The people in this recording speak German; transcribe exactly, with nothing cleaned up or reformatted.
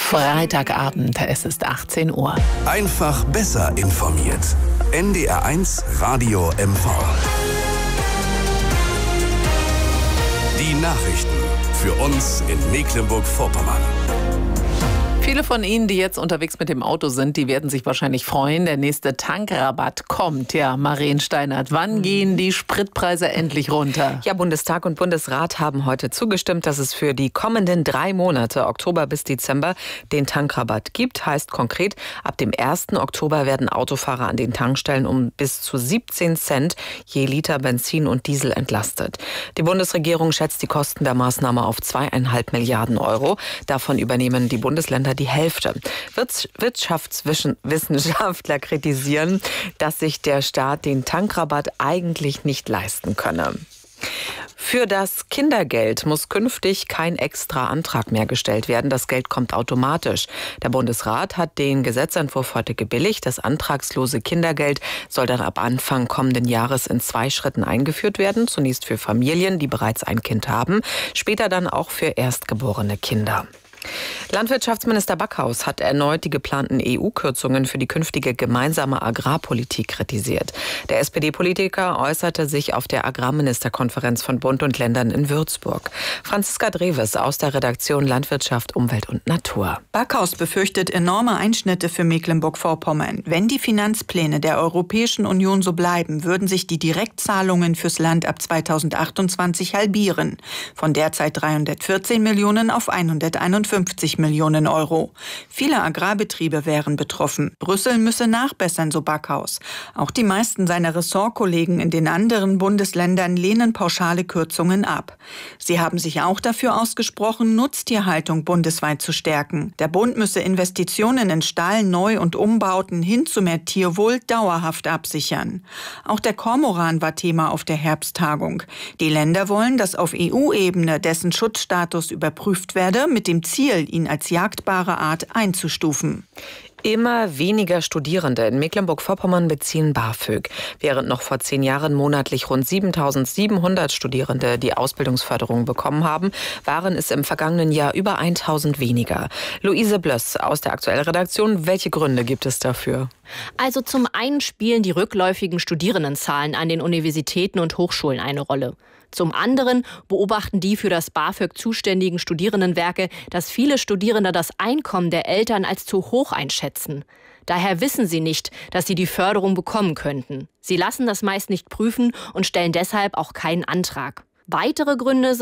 Freitagabend, es ist achtzehn Uhr. Einfach besser informiert. N D R eins Radio M V. Die Nachrichten für uns in Mecklenburg-Vorpommern. Viele von Ihnen, die jetzt unterwegs mit dem Auto sind, die werden sich wahrscheinlich freuen. Der nächste Tankrabatt kommt. Ja, Maren Steinert, wann gehen die Spritpreise endlich runter? Ja, Bundestag und Bundesrat haben heute zugestimmt, dass es für die kommenden drei Monate, Oktober bis Dezember, den Tankrabatt gibt. Heißt konkret, ab dem ersten Oktober werden Autofahrer an den Tankstellen um bis zu siebzehn Cent je Liter Benzin und Diesel entlastet. Die Bundesregierung schätzt die Kosten der Maßnahme auf zweieinhalb Milliarden Euro. Davon übernehmen die Bundesländer die Hälfte. Wirtschaftswissenschaftler kritisieren, dass sich der Staat den Tankrabatt eigentlich nicht leisten könne. Für das Kindergeld muss künftig kein extra Antrag mehr gestellt werden. Das Geld kommt automatisch. Der Bundesrat hat den Gesetzentwurf heute gebilligt. Das antragslose Kindergeld soll dann ab Anfang kommenden Jahres in zwei Schritten eingeführt werden. Zunächst für Familien, die bereits ein Kind haben, später dann auch für erstgeborene Kinder. Landwirtschaftsminister Backhaus hat erneut die geplanten E U-Kürzungen für die künftige gemeinsame Agrarpolitik kritisiert. Der S P D-Politiker äußerte sich auf der Agrarministerkonferenz von Bund und Ländern in Würzburg. Franziska Dreves aus der Redaktion Landwirtschaft, Umwelt und Natur. Backhaus befürchtet enorme Einschnitte für Mecklenburg-Vorpommern. Wenn die Finanzpläne der Europäischen Union so bleiben, würden sich die Direktzahlungen fürs Land ab zweitausendachtundzwanzig halbieren. Von derzeit dreihundertvierzehn Millionen auf hunderteinundfünfzig Millionen Euro. Viele Agrarbetriebe wären betroffen. Brüssel müsse nachbessern, so Backhaus. Auch die meisten seiner Ressortkollegen in den anderen Bundesländern lehnen pauschale Kürzungen ab. Sie haben sich auch dafür ausgesprochen, Nutztierhaltung bundesweit zu stärken. Der Bund müsse Investitionen in Stall-, Neu- und Umbauten hin zu mehr Tierwohl dauerhaft absichern. Auch der Kormoran war Thema auf der Herbsttagung. Die Länder wollen, dass auf E U-Ebene dessen Schutzstatus überprüft werde, mit dem Ziel, ihn als jagdbare Art einzustufen. Immer weniger Studierende in Mecklenburg-Vorpommern beziehen BAföG. Während noch vor zehn Jahren monatlich rund siebentausendsiebenhundert Studierende die Ausbildungsförderung bekommen haben, waren es im vergangenen Jahr über tausend weniger. Luise Blöss aus der Aktuellredaktion. Welche Gründe gibt es dafür? Also zum einen spielen die rückläufigen Studierendenzahlen an den Universitäten und Hochschulen eine Rolle. Zum anderen beobachten die für das BAföG zuständigen Studierendenwerke, dass viele Studierende das Einkommen der Eltern als zu hoch einschätzen. Daher wissen sie nicht, dass sie die Förderung bekommen könnten. Sie lassen das meist nicht prüfen und stellen deshalb auch keinen Antrag. Weitere Gründe sind